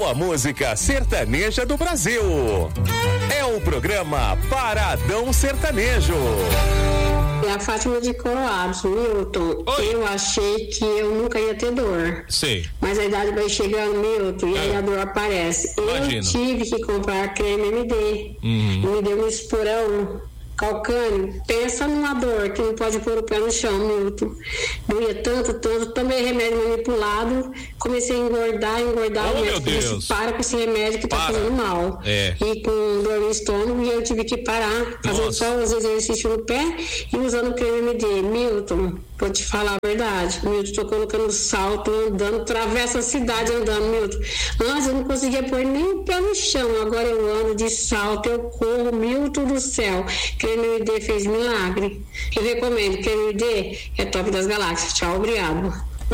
boa música sertaneja do Brasil. É o programa Paradão Sertanejo. É a Fátima de Coroados, Milton. Oi. Eu achei que eu nunca ia ter dor. Sei. Mas a idade vai chegando, Milton, e aí a dor aparece. Imagino. Eu tive que comprar creme MD. Me deu um esporão calcâneo. Pensa numa dor que não pode pôr o pé no chão, Milton. Doía tanto. Tomei remédio manipulado. Comecei a engordar. Oh, o meu Deus. Para com esse remédio que tá fazendo mal. É. E com dor no estômago, e eu tive que parar, fazendo só os exercícios no pé e usando o creme MD. Milton, vou te falar a verdade. Milton, tô colocando salto, andando, travesso a cidade andando, Milton. Antes eu não conseguia pôr nem o pé no chão. Agora eu ando de salto, eu corro, Milton do céu. Creme MD fez milagre. Eu recomendo, creme MD é top das galáxias. Tchau, obrigado.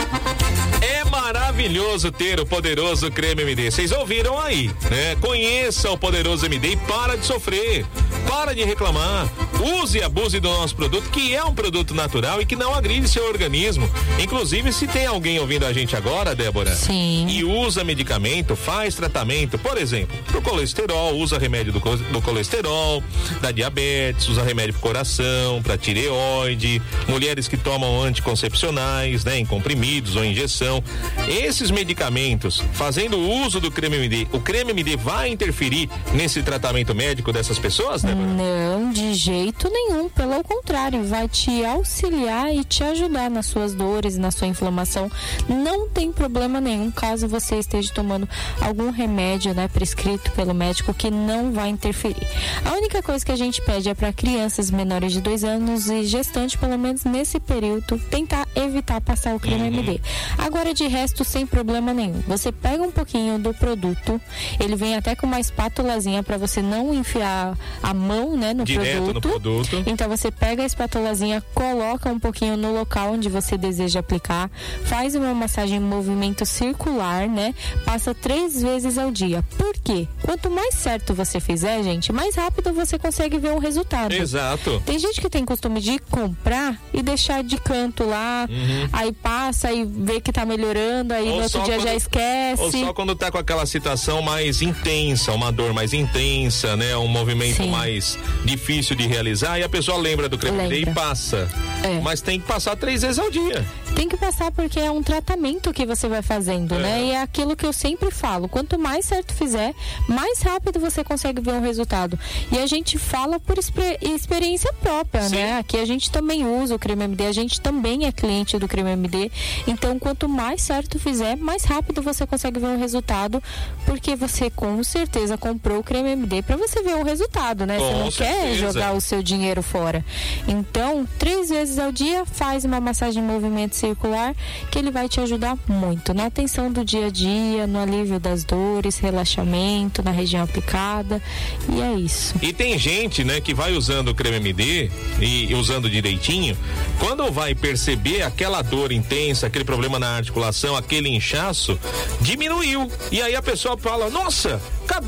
É maravilhoso ter o poderoso creme MD. Vocês ouviram aí, né? Conheça o poderoso MD e para de sofrer. Para de reclamar. Use e abuse do nosso produto, que é um produto natural e que não agride seu organismo. Inclusive, se tem alguém ouvindo a gente agora, Débora, sim, e usa medicamento, faz tratamento, por exemplo, pro colesterol, usa remédio do colesterol, da diabetes, usa remédio pro coração, pra tireoide, mulheres que tomam anticoncepcionais, né, em comprimidos ou injeção. Esses medicamentos, fazendo uso do creme MD, o creme MD vai interferir nesse tratamento médico dessas pessoas, Débora? Não, de jeito nenhum, pelo contrário, vai te auxiliar e te ajudar nas suas dores, na sua inflamação. Não tem problema nenhum caso você esteja tomando algum remédio, né, prescrito pelo médico, que não vai interferir. A única coisa que a gente pede é para crianças menores de 2 anos e gestantes, pelo menos nesse período, tentar evitar passar o creme MD. Agora, de resto, sem problema nenhum. Você pega um pouquinho do produto, ele vem até com uma espátulazinha para você não enfiar a mão, né, no produto. Então você pega a espátulazinha, coloca um pouquinho no local onde você deseja aplicar, faz uma massagem em movimento circular, né? Passa 3 vezes ao dia. Por quê? Quanto mais certo você fizer, gente, mais rápido você consegue ver um resultado. Exato. Tem gente que tem costume de comprar e deixar de canto lá, aí passa e vê que tá melhorando, aí no outro dia já esquece. Ou só quando tá com aquela situação mais intensa, uma dor mais intensa, né? Um movimento mais difícil de realizar, e a pessoa lembra do creme MD e passa. Mas tem que passar 3 vezes ao dia. Tem que passar porque é um tratamento que você vai fazendo, né? E é aquilo que eu sempre falo, quanto mais certo fizer, mais rápido você consegue ver um resultado. E a gente fala por experiência própria, né? Aqui a gente também usa o creme MD, a gente também é cliente do creme MD. Então, quanto mais certo fizer, mais rápido você consegue ver um resultado, porque você com certeza comprou o creme MD para você ver um resultado, né? Você não quer jogar o seu dinheiro fora. Então, 3 vezes ao dia, faz uma massagem em movimento circular, que ele vai te ajudar muito na atenção do dia a dia, no alívio das dores, relaxamento na região aplicada, e é isso. E tem gente, né, que vai usando o creme MD e usando direitinho, quando vai perceber aquela dor intensa, aquele problema na articulação, aquele inchaço, diminuiu. E aí a pessoa fala, nossa,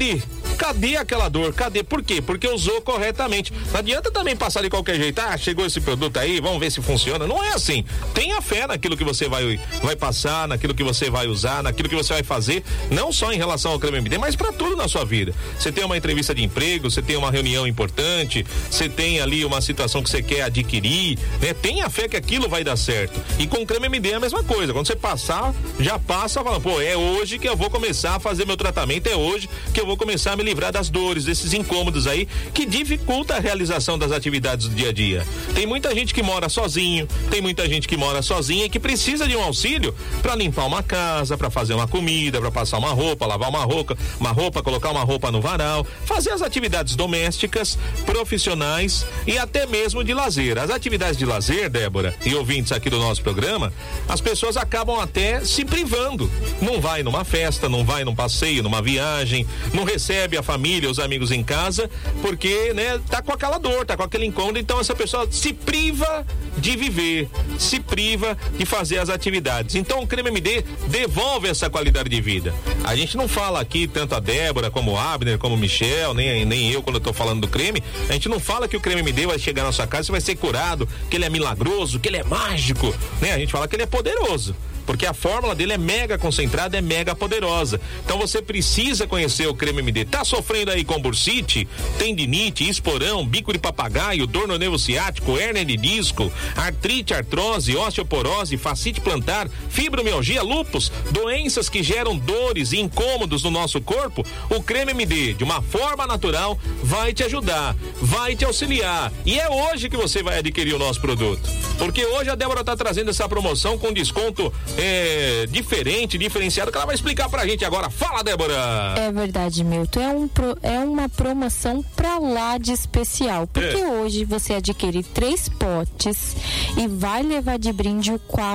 cadê aquela dor? Cadê? Por quê? Porque usou corretamente. Não adianta também passar de qualquer jeito. Ah, chegou esse produto aí, vamos ver se funciona. Não é assim. Tenha fé naquilo que você vai passar, naquilo que você vai usar, naquilo que você vai fazer, não só em relação ao creme MD, mas para tudo na sua vida. Você tem uma entrevista de emprego, você tem uma reunião importante, você tem ali uma situação que você quer adquirir, né? Tenha fé que aquilo vai dar certo. E com o creme MD é a mesma coisa. Quando você passar, já passa falando, pô, é hoje que eu vou começar a fazer meu tratamento, é hoje que eu vou começar a me livrar das dores, desses incômodos aí que dificulta a realização das atividades do dia a dia. Tem muita gente que mora sozinho, tem muita gente que mora sozinha e que precisa de um auxílio para limpar uma casa, para fazer uma comida, para passar uma roupa, lavar uma roupa, colocar uma roupa no varal, fazer as atividades domésticas, profissionais e até mesmo de lazer. As atividades de lazer, Débora, e ouvintes aqui do nosso programa, as pessoas acabam até se privando. Não vai numa festa, não vai num passeio, numa viagem, não recebe a família, os amigos em casa, porque, né, tá com aquela dor, tá com aquele incômodo, então essa pessoa se priva de viver, se priva de fazer as atividades. Então o creme MD devolve essa qualidade de vida. A gente não fala aqui, tanto a Débora, como o Abner, como o Michel, nem eu, quando eu tô falando do creme, a gente não fala que o creme MD vai chegar na sua casa e vai ser curado, que ele é milagroso, que ele é mágico, né? A gente fala que ele é poderoso. porque a fórmula dele é mega concentrada, é mega poderosa. Então você precisa conhecer o Creme MD. Tá sofrendo aí com bursite, tendinite, esporão, bico de papagaio, dor no nervo ciático, hérnia de disco, artrite, artrose, osteoporose, fascite plantar, fibromialgia, lúpus, doenças que geram dores e incômodos no nosso corpo? O Creme MD, de uma forma natural, vai te ajudar, vai te auxiliar. E é hoje que você vai adquirir o nosso produto, porque hoje a Débora tá trazendo essa promoção com desconto diferenciado, que ela vai explicar pra gente agora. Fala, Débora! É verdade, Milton, é uma promoção pra lá de especial, porque hoje você adquire 3 potes e vai levar de brinde o